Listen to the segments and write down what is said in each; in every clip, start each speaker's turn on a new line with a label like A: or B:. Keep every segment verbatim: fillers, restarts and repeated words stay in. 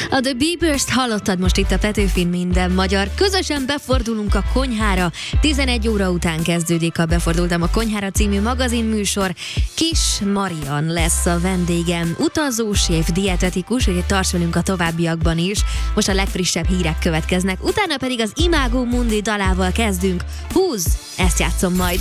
A: A The Biebers-t hallottad most itt a Petőfin Minden Magyar. Közösen befordulunk a konyhára. tizenegy óra után kezdődik a Befordultam a konyhára című magazinműsor. Kis Marian lesz a vendégem. Utazóséf, dietetikus, úgyhogy tarts velünk a továbbiakban is. Most a legfrissebb hírek következnek. Utána pedig az Imago Mundi dalával kezdünk. Húz! Ezt játszom majd.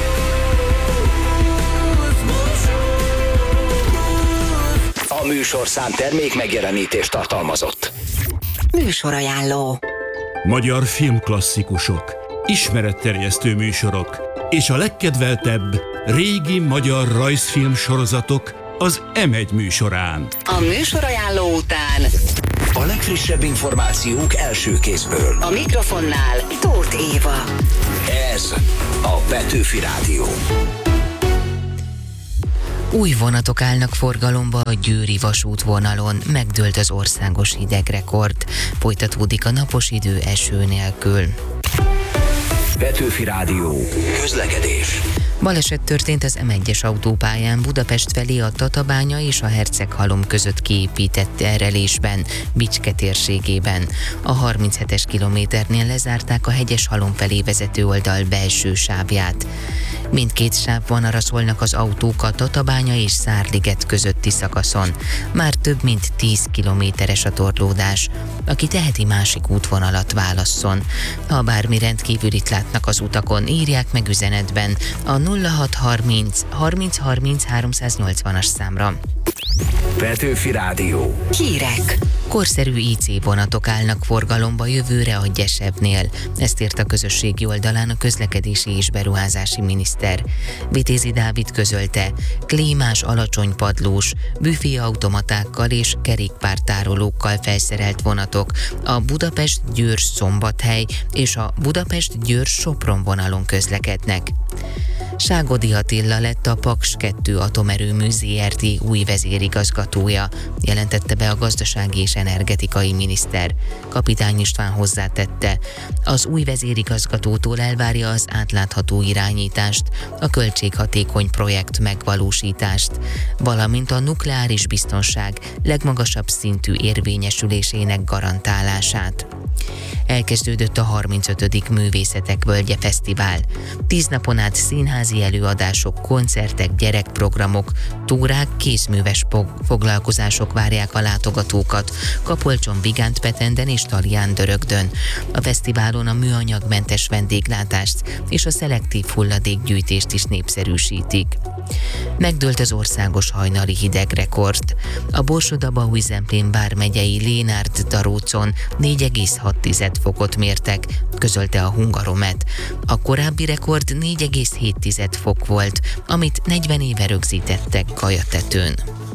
B: A műsorszám termék megjelenítést tartalmazott.
C: Műsorajánló.
D: Magyar filmklasszikusok, ismeretterjesztő műsorok és a legkedveltebb régi magyar rajzfilm sorozatok az em egy műsorán.
C: A műsorajánló után
B: a legfrissebb információk első kézből.
C: A mikrofonnál Tóth Éva.
B: Ez a Petőfi Rádió.
E: Új vonatok állnak forgalomba a győri vasútvonalon, megdőlt az országos hidegrekord. Folytatódik a napos idő eső nélkül.
B: Petőfi Rádió. Közlekedés.
E: Baleset történt az em egyes autópályán Budapest felé a Tatabánya és a Herceghalom között kiépített terelésben, Bicske térségében. A harminchetes kilométernél lezárták a Hegyeshalom felé vezető oldal belső sávját. Mindkét sávvonalra szólnak az autók a Tatabánya és Szárliget közötti szakaszon. Már több mint tíz kilométeres a torlódás. Aki teheti, másik útvonalat válasszon. Ha bármi rendkívülit látnak az utakon, írják meg üzenetben a nulla hat harminc harminc harminc háromszáznyolcvanas számra.
B: Petőfi Rádió.
C: Hírek.
E: Korszerű í cé vonatok állnak forgalomba jövőre a Gyesebnél. Ezt írt a közösségi oldalán a közlekedési és beruházási miniszter. Vitézi Dávid közölte, klímás, alacsony padlós, büféautomatákkal és kerékpártárolókkal felszerelt vonatok a Budapest-Győr-Szombathely és a Budapest-Győr-Sopron vonalon közlekednek. Ságodi Attila lett a Paks kettő atomerőmű zé er té új vezérigazgatója, jelentette be a gazdasági és energetikai miniszter. Kapitány István hozzátette, az új vezérigazgatótól elvárja az átlátható irányítást, a költséghatékony projekt megvalósítást, valamint a nukleáris biztonság legmagasabb szintű érvényesülésének garantálását. Elkezdődött a harmincötödik Művészetek Völgye Fesztivál. Tíz napon át színházi előadások, koncertek, gyerekprogramok, túrák, kézműves foglalkozások várják a látogatókat Kapolcson, Vigántpetenden és Tallián-Dörögdön. A fesztiválon a műanyagmentes vendéglátást és a szelektív hulladékgyűjtést is népszerűsítik. Megdőlt az országos hajnali hidegrekord. A Borsod-Abaúj-Zemplén vármegyei Lénárd-Darócon négy egész hat fokot mértek, közölte a Hungaromet. A korábbi rekord négy egész hét fok volt, amit negyven éve rögzítettek Gajatetőn.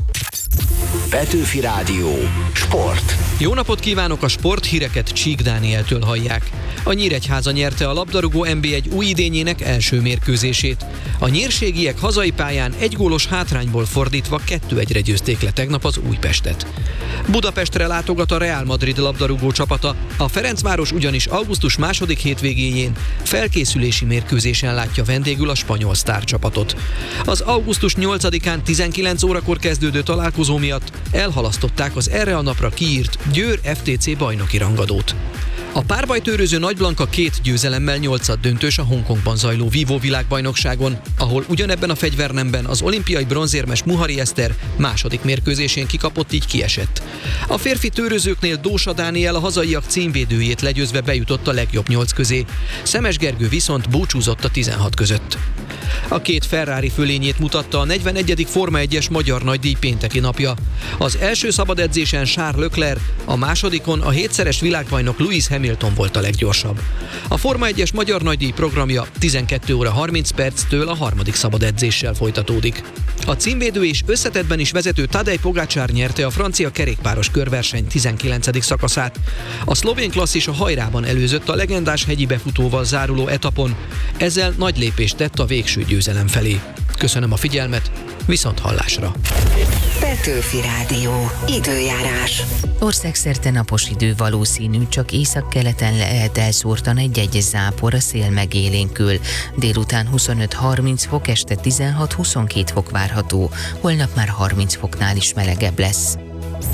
B: Petőfi Rádió. Sport.
F: Jó napot kívánok, a sporthíreket Csík Dánieltől hallják. A Nyíregyháza nyerte a labdarúgó en bé egy új idényének első mérkőzését. A nyírségiek hazai pályán egy gólos hátrányból fordítva kettő egyre győzték le tegnap az Újpestet. Budapestre látogat a Real Madrid labdarúgó csapata, a Ferencváros ugyanis augusztus második hétvégéjén felkészülési mérkőzésen látja vendégül a spanyol sztárcsapatot. Az augusztus nyolcadikán tizenkilenc órakor kezdődő találkozó miatt elhalasztották az erre a napra kiírt Győr ef té cé bajnoki rangadót. A párbajtőröző Nagy Blanka két győzelemmel nyolcad döntős a Hongkongban zajló Vívó világbajnokságon, ahol ugyanebben a fegyvernemben az olimpiai bronzérmes Muhari Eszter második mérkőzésén kikapott, így kiesett. A férfi tőrözőknél Dósa Dániel a hazaiak címvédőjét legyőzve bejutott a legjobb nyolc közé. Szemes Gergő viszont búcsúzott a tizenhat között. A két Ferrari fölényét mutatta a negyvenegyedik Forma egyes magyar nagydíj pénteki napja. Az első szabad edzésen Charles Leclerc, a másodikon a hétszeres világbajnok Lewis Hamilton volt a leggyorsabb. A Forma egyes magyar nagydíj programja tizenkét óra harminc perctől a harmadik szabad edzéssel folytatódik. A címvédő és összetettben is vezető Tadej Pogačar nyerte a francia kerékpáros körverseny tizenkilencedik szakaszát. A szlovén klasszis a hajrában előzött a legendás hegyi befutóval záruló etapon, ezzel nagy lépést tett a végső győzelem felé. Köszönöm a figyelmet, viszont hallásra!
C: Petőfi Rádió. Időjárás.
E: Országszerte napos idő valószínű, csak északkeleten lehet elszórtan egy-egy zápor, a szél megélénkül. Délután huszonöt-harminc fok, este tizenhat-huszonkét fok várható, holnap már harminc foknál is melegebb lesz.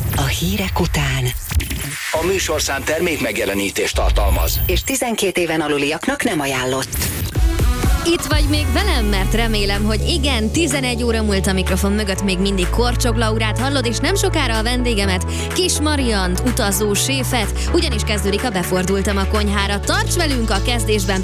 C: A hírek után.
B: A műsorszám termék megjelenítést tartalmaz.
C: És tizenkét éven aluliaknak nem ajánlott.
A: Itt vagy még velem, mert remélem, hogy igen, tizenegy óra múlt a mikrofon mögött, még mindig Korcsog Laurát hallod, és nem sokára a vendégemet, Kis Mariant, utazó séfet, ugyanis kezdődik a Befordultam a konyhára. Tarts velünk a kezdésben!